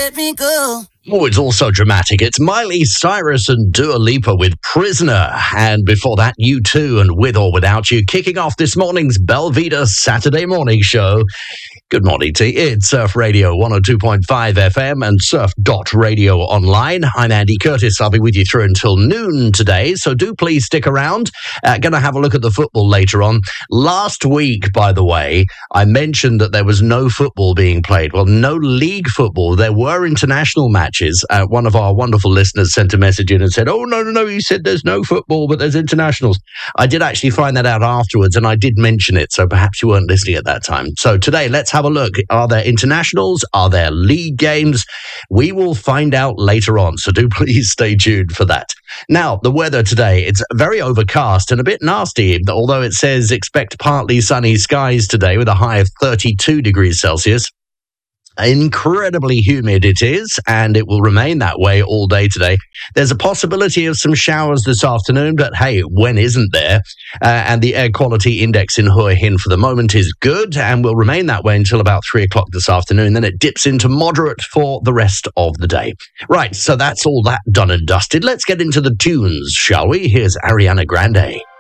let me go. Oh, it's also dramatic. It's Miley Cyrus and Dua Lipa with Prisoner. And before that, U2 and With or Without You, kicking off this morning's Belvedere Saturday morning show. Good morning to you. It's Surf Radio 102.5 FM and surf.radio online. I'm Andy Curtis. I'll be with you through until noon today, so do please stick around. Going to have a look at the football later on. Last week, by the way, I mentioned that there was no football being played. Well, no league football. There were international matches. One of our wonderful listeners sent a message in and said, oh, no, you said there's no football, but there's internationals. I did actually find that out afterwards, and I did mention it, so perhaps you weren't listening at that time. So today, let's have a look. Are there internationals? Are there league games? We will find out later on, so do please stay tuned for that. Now, the weather today, it's very overcast and a bit nasty, although it says expect partly sunny skies today with a high of 32 degrees Celsius. Incredibly humid it is, and it will remain that way all day today. There's a possibility of some showers this afternoon, but hey, when isn't there? And the air quality index in Hua Hin for the moment is good and will remain that way until about 3 o'clock this afternoon. Then it dips into moderate for the rest of the day. Right, so that's all that done and dusted. Let's get into the tunes, shall we? Here's Ariana Grande.